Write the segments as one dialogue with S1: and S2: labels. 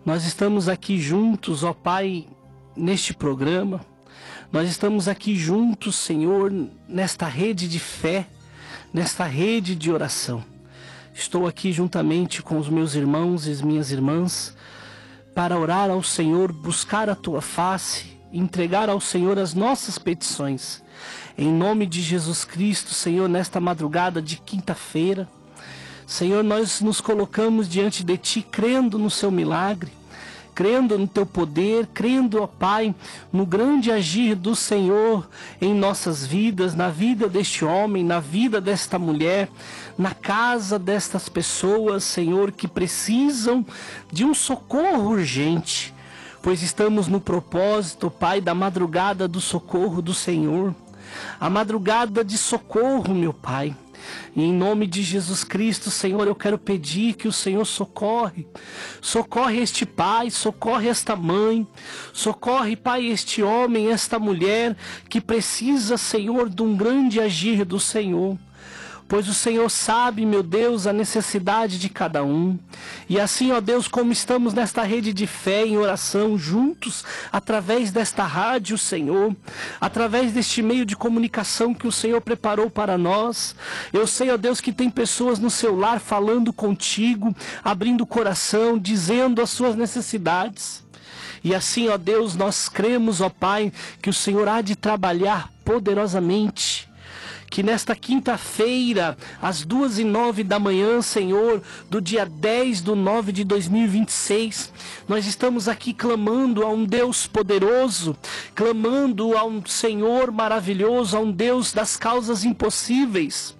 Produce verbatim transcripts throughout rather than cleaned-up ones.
S1: Nós estamos aqui juntos, ó Pai, neste programa. Nós estamos aqui juntos, Senhor, nesta rede de fé, nesta rede de oração. Estou aqui juntamente com os meus irmãos e as minhas irmãs para orar ao Senhor, buscar a Tua face, entregar ao Senhor as nossas petições. Em nome de Jesus Cristo, Senhor, nesta madrugada de quinta-feira, Senhor, nós nos colocamos diante de Ti, crendo no Seu milagre, crendo no Teu poder, crendo, ó Pai, no grande agir do Senhor em nossas vidas, na vida deste homem, na vida desta mulher, na casa destas pessoas, Senhor, que precisam de um socorro urgente, pois estamos no propósito, Pai, da madrugada do socorro do Senhor, a madrugada de socorro, meu Pai. E em nome de Jesus Cristo, Senhor, eu quero pedir que o Senhor socorre, socorre este pai, socorre esta mãe, socorre, Pai, este homem, esta mulher que precisa, Senhor, de um grande agir do Senhor. Pois o Senhor sabe, meu Deus, a necessidade de cada um. E assim, ó Deus, como estamos nesta rede de fé em oração juntos, através desta rádio, Senhor, através deste meio de comunicação que o Senhor preparou para nós, eu sei, ó Deus, que tem pessoas no seu lar falando contigo, abrindo o coração, dizendo as suas necessidades. E assim, ó Deus, nós cremos, ó Pai, que o Senhor há de trabalhar poderosamente. Que nesta quinta-feira, às duas e nove da manhã, Senhor, do dia dez de nove de dois mil e vinte e seis, nós estamos aqui clamando a um Deus poderoso, clamando a um Senhor maravilhoso, a um Deus das causas impossíveis.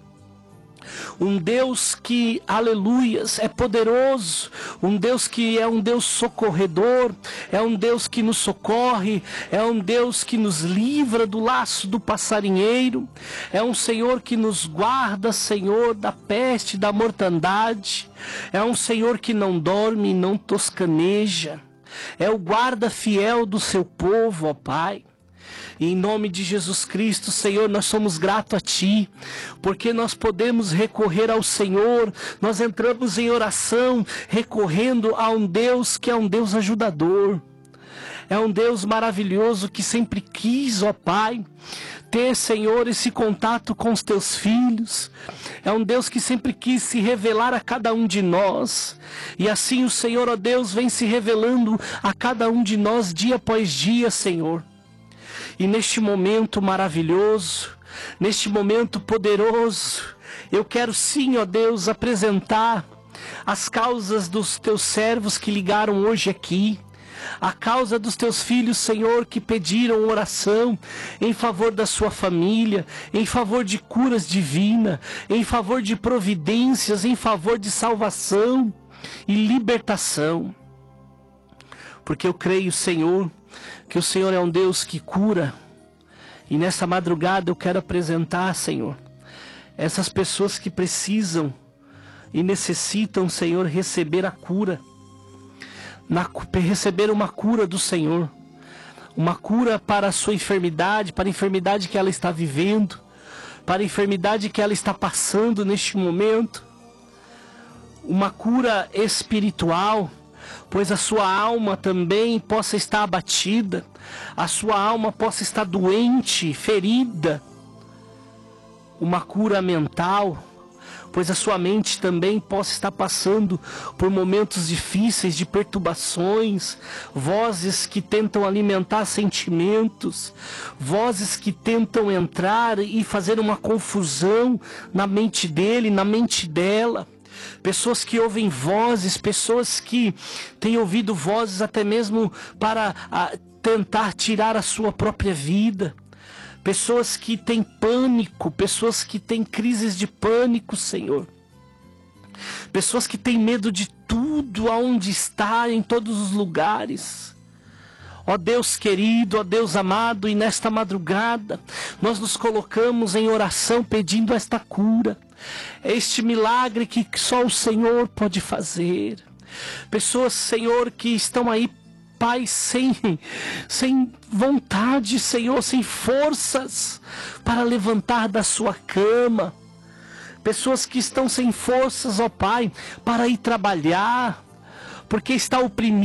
S1: Um Deus que, aleluias, é poderoso, um Deus que é um Deus socorredor, é um Deus que nos socorre, é um Deus que nos livra do laço do passarinheiro, é um Senhor que nos guarda, Senhor, da peste, da mortandade, é um Senhor que não dorme e não toscaneja, é o guarda fiel do seu povo, ó Pai. E em nome de Jesus Cristo, Senhor, nós somos gratos a Ti, porque nós podemos recorrer ao Senhor, nós entramos em oração, recorrendo a um Deus que é um Deus ajudador, é um Deus maravilhoso que sempre quis, ó Pai, ter, Senhor, esse contato com os Teus filhos, é um Deus que sempre quis se revelar a cada um de nós, e assim o Senhor, ó Deus, vem se revelando a cada um de nós dia após dia, Senhor. E neste momento maravilhoso, neste momento poderoso, eu quero sim, ó Deus, apresentar as causas dos teus servos que ligaram hoje aqui, a causa dos teus filhos, Senhor, que pediram oração em favor da sua família, em favor de curas divinas, em favor de providências, em favor de salvação e libertação. Porque eu creio, Senhor, que o Senhor é um Deus que cura. E nessa madrugada eu quero apresentar, Senhor, essas pessoas que precisam e necessitam, Senhor, receber a cura. Na, receber uma cura do Senhor. Uma cura para a sua enfermidade, para a enfermidade que ela está vivendo, para a enfermidade que ela está passando neste momento. Uma cura espiritual, pois a sua alma também possa estar abatida, a sua alma possa estar doente, ferida. Uma cura mental, pois a sua mente também possa estar passando por momentos difíceis de perturbações, vozes que tentam alimentar sentimentos, vozes que tentam entrar e fazer uma confusão na mente dele, na mente dela. Pessoas que ouvem vozes, pessoas que têm ouvido vozes até mesmo para a, tentar tirar a sua própria vida. Pessoas que têm pânico, pessoas que têm crises de pânico, Senhor. Pessoas que têm medo de tudo, aonde está, em todos os lugares. Ó Deus querido, ó Deus amado, e nesta madrugada nós nos colocamos em oração pedindo esta cura, este milagre que só o Senhor pode fazer. Pessoas, Senhor, que estão aí, Pai, sem, sem vontade, Senhor, sem forças para levantar da sua cama. Pessoas que estão sem forças, ó Pai, para ir trabalhar, porque está oprimido.